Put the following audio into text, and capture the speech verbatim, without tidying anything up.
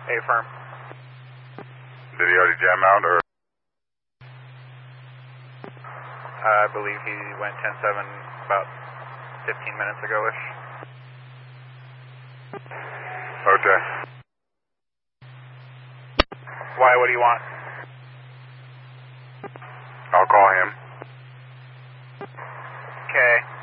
A-firm. Did he already jam out, or? Uh, I believe he went ten seven about fifteen minutes ago-ish. Okay. Why, what do you want? I'll call him. Okay.